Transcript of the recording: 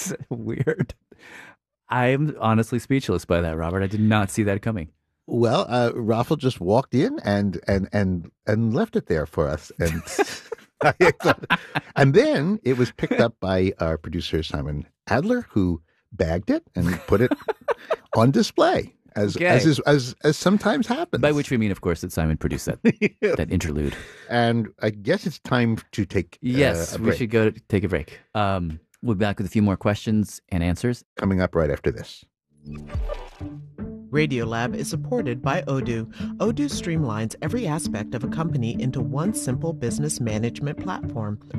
That's weird. I'm honestly speechless by that, Robert. I did not see that coming. Well, Raffle just walked in and left it there for us, and and then it was picked up by our producer Simon Adler, who bagged it and put it on display, Okay. as sometimes happens. By which we mean, of course, that Simon produced that Yeah. that interlude. And I guess it's time to take Yes, a we break. should go take a break. We'll be back with a few more questions and answers. Coming up right after this. Radiolab is supported by Odoo. Odoo streamlines every aspect of a company into one simple business management platform.